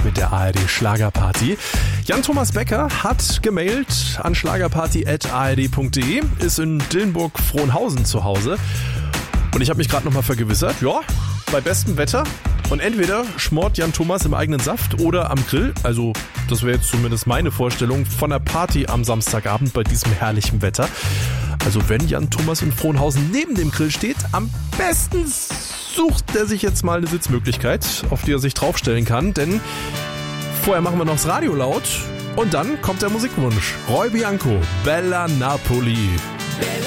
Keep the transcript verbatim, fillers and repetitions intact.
mit der A R D Schlagerparty. Jan-Thomas Becker hat gemailt an schlagerparty at a r d punkt d e, ist in Dillenburg-Frohnhausen zu Hause. Und ich habe mich gerade nochmal vergewissert, ja, bei bestem Wetter. Und entweder schmort Jan Thomas im eigenen Saft oder am Grill. Also das wäre jetzt zumindest meine Vorstellung von der Party am Samstagabend bei diesem herrlichen Wetter. Also wenn Jan Thomas in Frohnhausen neben dem Grill steht, am besten sucht er sich jetzt mal eine Sitzmöglichkeit, auf die er sich draufstellen kann. Denn vorher machen wir noch das Radio laut und dann kommt der Musikwunsch. Roy Bianco, Bella Napoli. Bella